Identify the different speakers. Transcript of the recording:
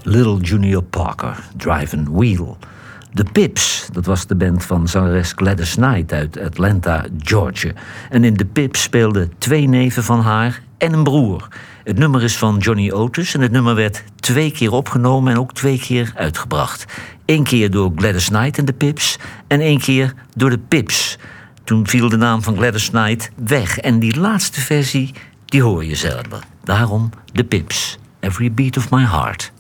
Speaker 1: Little Junior Parker, Drive and Wheel. De Pips, dat was de band van zangeres Gladys Knight uit Atlanta, Georgia. En in de Pips speelden 2 neven van haar en een broer. Het nummer is van Johnny Otis en het nummer werd 2 keer opgenomen en ook 2 keer uitgebracht. 1 keer door Gladys Knight en de Pips en 1 keer door de Pips. Toen viel de naam van Gladys Knight weg en die laatste versie, die hoor je zelden. Daarom de Pips, Every Beat of My Heart.